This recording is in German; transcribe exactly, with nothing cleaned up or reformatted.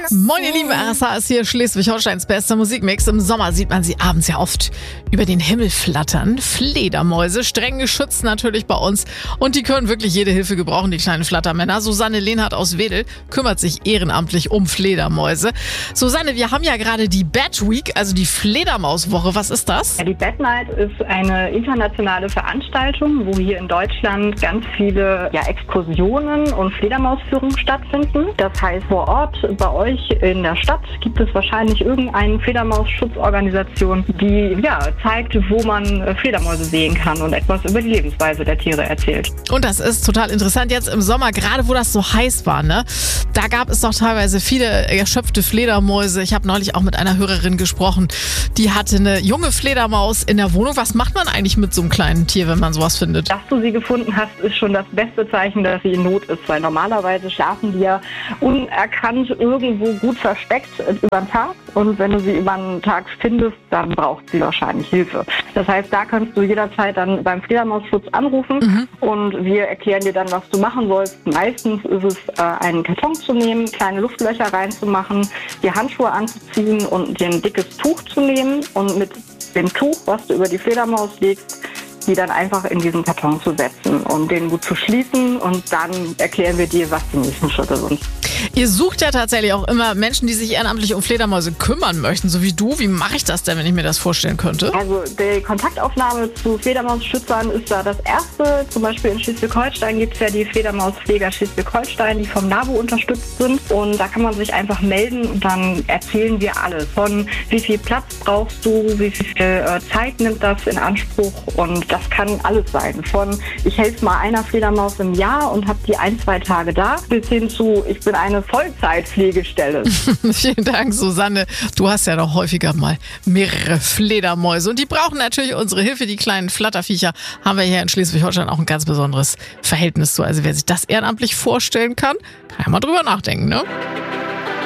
Moin ihr Lieben, R S H ist hier Schleswig-Holsteins bester Musikmix. Im Sommer sieht man sie abends ja oft über den Himmel flattern. Fledermäuse, streng geschützt natürlich bei uns. Und die können wirklich jede Hilfe gebrauchen, die kleinen Flattermänner. Susanne Lehnhardt aus Wedel kümmert sich ehrenamtlich um Fledermäuse. Susanne, wir haben ja gerade die Bat Week, also die Fledermauswoche. Was ist das? Ja, die Bat Night ist eine internationale Veranstaltung, wo hier in Deutschland ganz viele ja, Exkursionen und Fledermausführungen stattfinden. Das heißt, vor Ort bei euch in der Stadt gibt es wahrscheinlich irgendeine Fledermausschutzorganisation, die ja, zeigt, wo man Fledermäuse sehen kann und etwas über die Lebensweise der Tiere erzählt. Und das ist total interessant jetzt im Sommer, gerade wo das so heiß war, ne? Da gab es doch teilweise viele erschöpfte Fledermäuse. Ich habe neulich auch mit einer Hörerin gesprochen, die hatte eine junge Fledermaus in der Wohnung. Was macht man eigentlich mit so einem kleinen Tier, wenn man sowas findet? Dass du sie gefunden hast, ist schon das beste Zeichen, dass sie in Not ist, weil normalerweise schlafen die ja unerkannt irgendwo gut versteckt über den Tag, und wenn du sie über den Tag findest, dann braucht sie wahrscheinlich Hilfe. Das heißt, da kannst du jederzeit dann beim Fledermausschutz anrufen mhm. und wir erklären dir dann, was du machen sollst. Meistens ist es, äh, einen Karton zu nehmen, kleine Luftlöcher reinzumachen, die Handschuhe anzuziehen und dir ein dickes Tuch zu nehmen und mit dem Tuch, was du über die Fledermaus legst, die dann einfach in diesen Karton zu setzen und den gut zu schließen, und dann erklären wir dir, was die nächsten Schritte sind. Ihr sucht ja tatsächlich auch immer Menschen, die sich ehrenamtlich um Fledermäuse kümmern möchten, so wie du. Wie mache ich das denn, wenn ich mir das vorstellen könnte? Also die Kontaktaufnahme zu Fledermausschützern ist da das Erste. Zum Beispiel in Schleswig-Holstein gibt es ja die Fledermauspfleger Schleswig-Holstein, die vom NABU unterstützt sind. Und da kann man sich einfach melden und dann erzählen wir alles. Von wie viel Platz brauchst du, wie viel äh, Zeit nimmt das in Anspruch, und das kann alles sein. Von ich helfe mal einer Fledermaus im Jahr und habe die ein, zwei Tage da, bis hin zu ich bin eine Vollzeitpflegestelle. Vielen Dank, Susanne. Du hast ja doch häufiger mal mehrere Fledermäuse. Und die brauchen natürlich unsere Hilfe. Die kleinen Flatterviecher haben wir hier in Schleswig-Holstein auch ein ganz besonderes Verhältnis zu. Also wer sich das ehrenamtlich vorstellen kann, kann ja mal drüber nachdenken, ne?